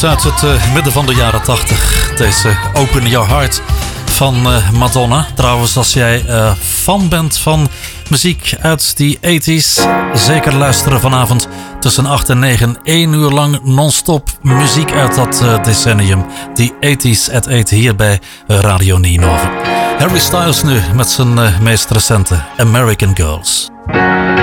komt uit het midden van de jaren 80. Deze Open Your Heart van Madonna. Trouwens, als jij fan bent van muziek uit die 80s, zeker luisteren vanavond tussen 8 en 9. 1 uur lang non-stop muziek uit dat decennium. Die 80s at 8 hier bij Radio Ninove. Harry Styles nu met zijn meest recente American Girls.